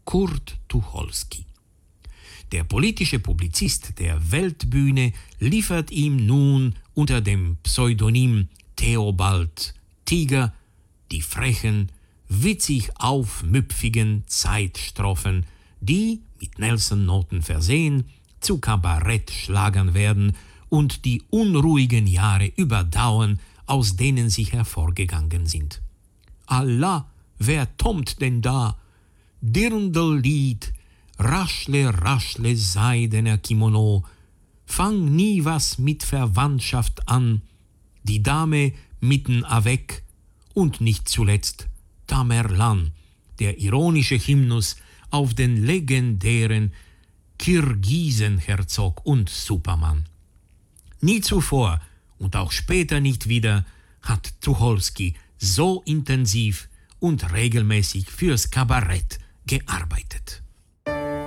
Kurt Tucholsky. Der politische Publizist der Weltbühne liefert ihm nun unter dem Pseudonym Theobald Tiger die frechen, witzig aufmüpfigen Zeitstrophen, die, mit Nelson-Noten versehen, zu Kabarettschlagern werden und die unruhigen Jahre überdauern, aus denen sie hervorgegangen sind. Allah, wer tommt denn da? Dirndl-Lied, raschle, raschle seidener Kimono, fang nie was mit Verwandtschaft an, die Dame mitten avec und nicht zuletzt Tamerlan, der ironische Hymnus auf den legendären Kirgisenherzog und Superman. Nie zuvor und auch später nicht wieder hat Tucholsky so intensiv und regelmäßig fürs Kabarett gearbeitet.